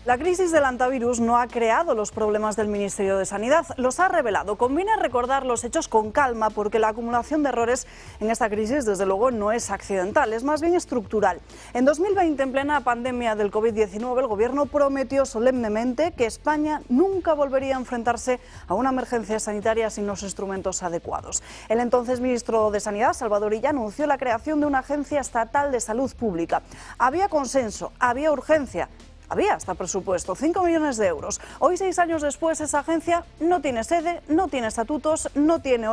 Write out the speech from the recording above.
La crisis del hantavirus no ha creado los problemas del Ministerio de Sanidad, los ha revelado. Conviene recordar los hechos con calma porque la acumulación de errores en esta crisis, desde luego, no es accidental, es más bien estructural. En 2020, en plena pandemia del COVID-19, el Gobierno prometió solemnemente que España nunca volvería a enfrentarse a una emergencia sanitaria sin los instrumentos adecuados. El entonces ministro de Sanidad, Salvador Illa, anunció la creación de una agencia estatal de salud pública. Había consenso, había urgencia. Había hasta presupuesto, 5 millones de euros. Hoy, 6 años después, esa agencia no tiene sede, no tiene estatutos, no tiene